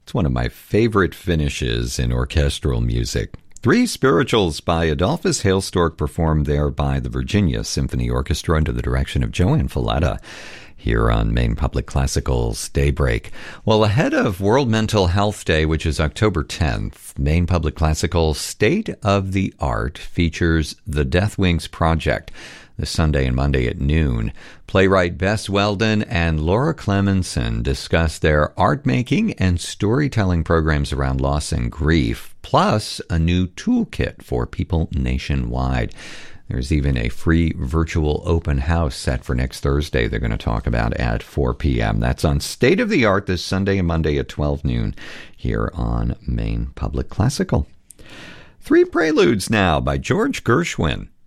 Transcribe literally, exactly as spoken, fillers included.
It's one of my favorite finishes in orchestral music. Three spirituals by Adolphus Hailstork performed there by the Virginia Symphony Orchestra under the direction of Joanne Falletta here on Maine Public Classical's Daybreak. Well, ahead of World Mental Health Day, which is October tenth, Maine Public Classical State of the Art features the Death Wings Project this Sunday and Monday at noon. Playwright Bess Weldon and Laura Clemenson discuss their art-making and storytelling programs around loss and grief, plus a new toolkit for people nationwide. There's even a free virtual open house set for next Thursday they're going to talk about at four p.m. That's on State of the Art this Sunday and Monday at twelve noon here on Maine Public Classical. Three Preludes now by George Gershwin.